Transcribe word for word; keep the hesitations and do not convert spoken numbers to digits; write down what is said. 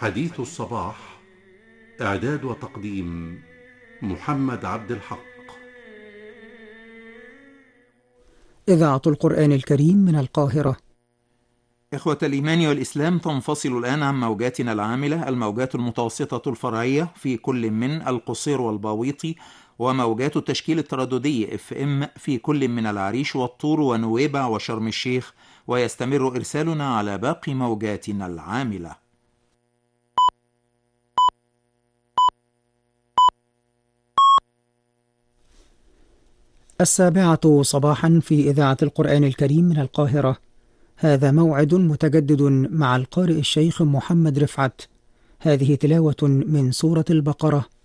حديث الصباح. إعداد وتقديم محمد عبد الحق. إذاعة القرآن الكريم من القاهرة. إخوة الإيمان والإسلام، تنفصل الآن عن موجاتنا العاملة الموجات المتوسطة الفرعية في كل من القصير والباويطي، وموجات التشكيل الترددي اف ام في كل من العريش والطور ونويبع وشرم الشيخ، ويستمر إرسالنا على باقي موجاتنا العاملة. السابعة صباحا في إذاعة القرآن الكريم من القاهرة. هذا موعد متجدد مع القارئ الشيخ محمد رفعت. هذه تلاوة من سورة البقرة